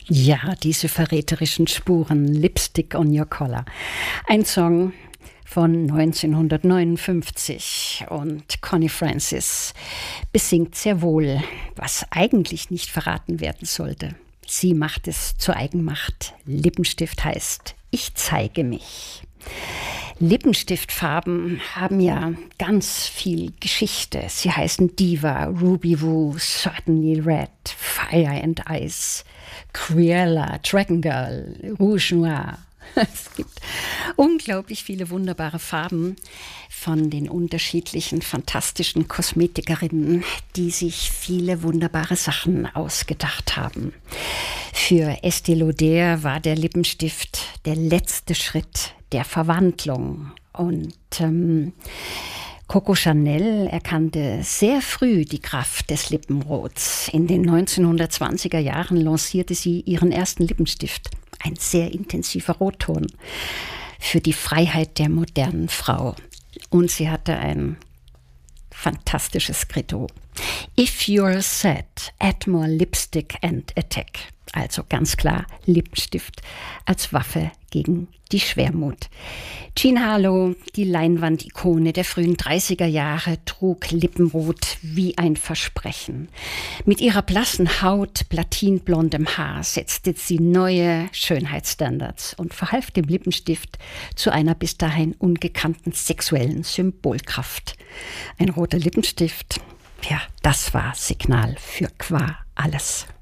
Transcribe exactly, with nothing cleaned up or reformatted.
Ja, diese verräterischen Spuren, Lipstick on Your Collar. Ein Song von neunzehnhundertneunundfünfzig und Connie Francis besingt sehr wohl, was eigentlich nicht verraten werden sollte. Sie macht es zur Eigenmacht. Lippenstift heißt, ich zeige mich. Lippenstiftfarben haben ja ganz viel Geschichte. Sie heißen Diva, Ruby Woo, Certainly Red, Fire and Ice, Cruella, Dragon Girl, Rouge Noir. Es gibt unglaublich viele wunderbare Farben von den unterschiedlichen fantastischen Kosmetikerinnen, die sich viele wunderbare Sachen ausgedacht haben. Für Estée Lauder war der Lippenstift der letzte Schritt der Verwandlung. Und ähm, Coco Chanel erkannte sehr früh die Kraft des Lippenrots. In den neunzehnhundertzwanziger Jahren lancierte sie ihren ersten Lippenstift. Ein sehr intensiver Rotton für die Freiheit der modernen Frau. Und sie hatte ein fantastisches Credo. If you're sad, add more lipstick and attack. Also ganz klar Lippenstift als Waffe gegen die Schwermut. Jean Harlow, die Leinwandikone der frühen dreißiger Jahre, trug Lippenrot wie ein Versprechen. Mit ihrer blassen Haut, platinblondem Haar setzte sie neue Schönheitsstandards und verhalf dem Lippenstift zu einer bis dahin ungekannten sexuellen Symbolkraft. Ein roter Lippenstift, ja, das war Signal für qua alles.